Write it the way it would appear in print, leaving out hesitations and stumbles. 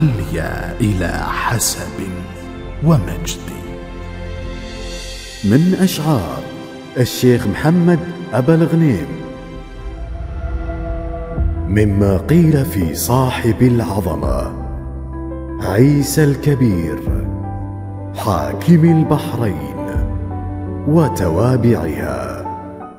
عليا إلى حسب ومجد. من أشعار الشيخ محمد أبا الغنيم. مما قيل في صاحب العظمة عيسى الكبير حاكم البحرين وتوابعها.